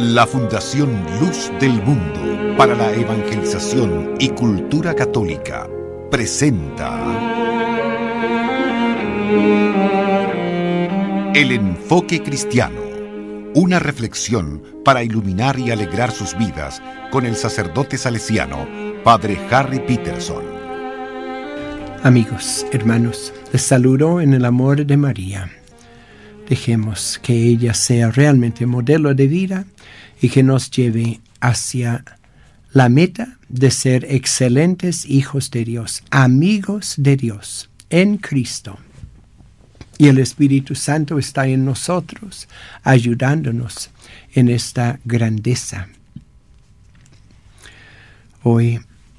La Fundación Luz del Mundo para la Evangelización y Cultura Católica presenta El Enfoque Cristiano, una reflexión para iluminar y alegrar sus vidas con el sacerdote salesiano, Padre Harry Peterson. Amigos, hermanos, les saludo en el amor de María. Dejemos que ella sea realmente modelo de vida y que nos lleve hacia la meta de ser excelentes hijos de Dios, amigos de Dios, en Cristo. Y el Espíritu Santo está en nosotros, ayudándonos en esta grandeza. Hoy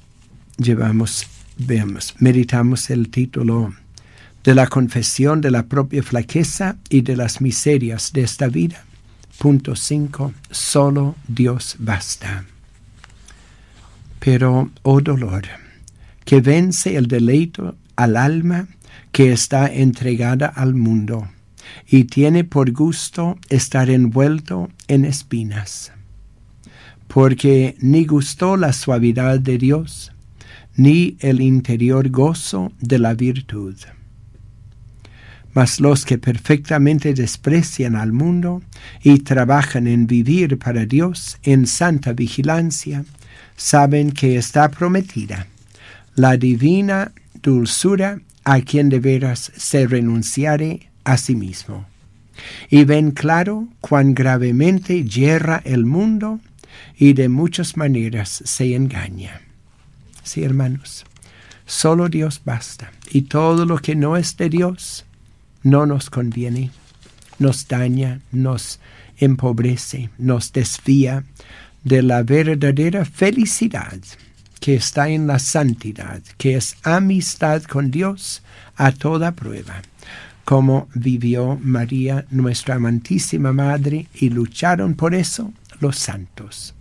meditamos el título de la confesión de la propia flaqueza y de las miserias de esta vida. Punto 5. Solo Dios basta. Pero, oh dolor, que vence el deleite al alma que está entregada al mundo y tiene por gusto estar envuelto en espinas. Porque ni gustó la suavidad de Dios, ni el interior gozo de la virtud. Mas los que perfectamente desprecian al mundo y trabajan en vivir para Dios en santa vigilancia, saben que está prometida la divina dulzura a quien de veras se renunciare a sí mismo. Y ven claro cuán gravemente yerra el mundo y de muchas maneras se engaña. Sí, hermanos, solo Dios basta, y todo lo que no es de Dios no nos conviene, nos daña, nos empobrece, nos desvía de la verdadera felicidad que está en la santidad, que es amistad con Dios a toda prueba, como vivió María, nuestra amantísima Madre, y lucharon por eso los santos.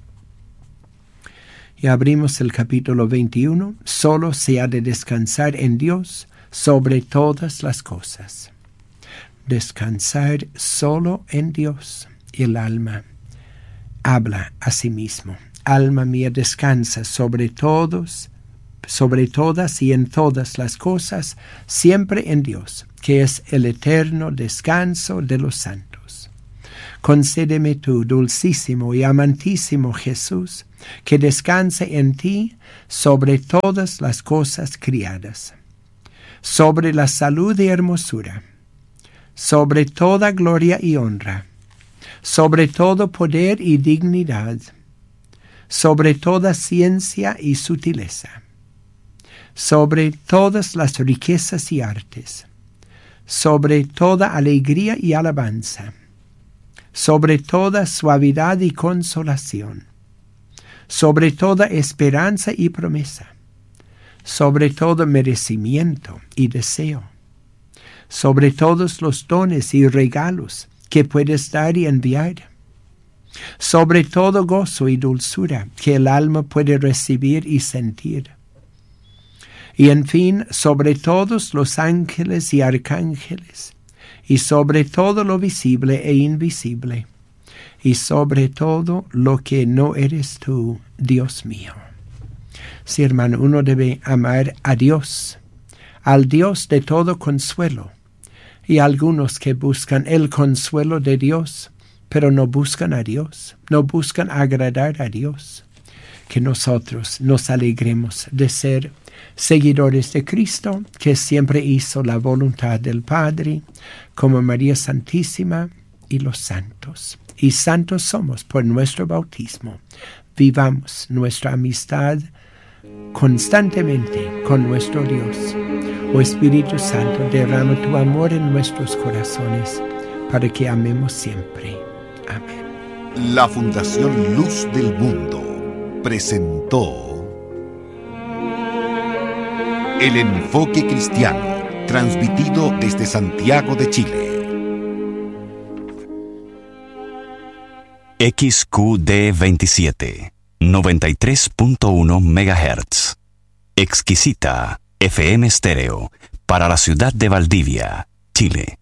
Y abrimos el capítulo 21, solo se ha de descansar en Dios sobre todas las cosas. Descansar solo en Dios. El alma habla a sí mismo. Alma mía, descansa sobre todas y en todas las cosas, siempre en Dios, que es el eterno descanso de los santos. Concédeme tú, dulcísimo y amantísimo Jesús, que descanse en ti sobre todas las cosas criadas, sobre la salud y hermosura, sobre toda gloria y honra, sobre todo poder y dignidad, sobre toda ciencia y sutileza, sobre todas las riquezas y artes, sobre toda alegría y alabanza, sobre toda suavidad y consolación, sobre toda esperanza y promesa, sobre todo merecimiento y deseo, sobre todos los dones y regalos que puedes dar y enviar, sobre todo gozo y dulzura que el alma puede recibir y sentir, y en fin, sobre todos los ángeles y arcángeles, y sobre todo lo visible e invisible, y sobre todo lo que no eres tú, Dios mío. Sí, hermano, uno debe amar a Dios, al Dios de todo consuelo, y algunos que buscan el consuelo de Dios, pero no buscan a Dios, no buscan agradar a Dios. Que nosotros nos alegremos de ser seguidores de Cristo, que siempre hizo la voluntad del Padre, como María Santísima y los santos. Y santos somos por nuestro bautismo. Vivamos nuestra amistad constantemente con nuestro Dios. Oh Espíritu Santo, derrama tu amor en nuestros corazones para que amemos siempre. Amén. La Fundación Luz del Mundo presentó El Enfoque Cristiano, transmitido desde Santiago de Chile. XQD27, 93.1 MHz. Exquisita FM Estéreo, para la ciudad de Valdivia, Chile.